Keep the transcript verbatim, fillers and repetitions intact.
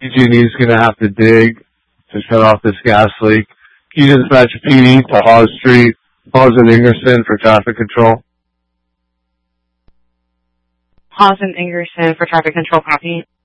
P G and E's going to have to dig to shut off this gas leak. Can you dispatch a P D to Hawes Street, Hawes and Ingerson for traffic control? Hawes and Ingerson for traffic control, copy.